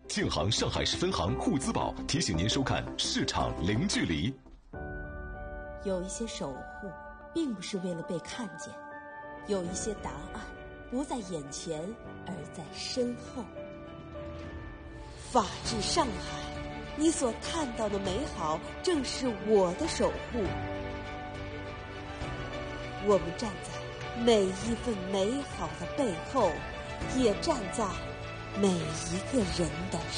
建行上海市分行沪资宝提醒您收看市场零距离。 有一些守护并不是为了被看见，有一些答案不在眼前，而在身后。法治上海，你所看到的美好，正是我的守护。我们站在每一份美好的背后，也站在每一个人的